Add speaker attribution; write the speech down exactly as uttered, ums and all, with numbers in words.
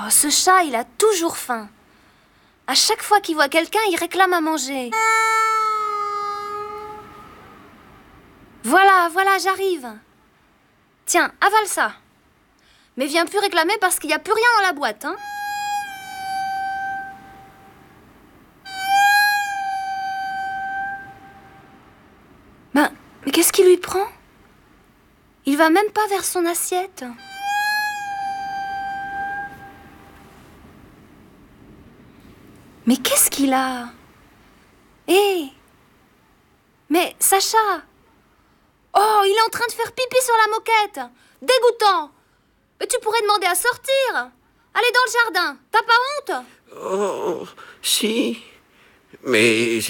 Speaker 1: Oh, ce chat, il a toujours faim. À chaque fois qu'il voit quelqu'un, il réclame à manger. Voilà, voilà, j'arrive. Tiens, avale ça. Mais viens plus réclamer parce qu'il n'y a plus rien dans la boîte, hein. Ben, mais qu'est-ce qui lui prend? Il va même pas vers son assiette. Mais qu'est-ce qu'il a? Hé! Mais Sacha! Oh, il est en train de faire pipi sur la moquette! Dégoûtant! Mais tu pourrais demander à sortir! Allez dans le jardin! T'as pas honte?
Speaker 2: Oh, si. Mais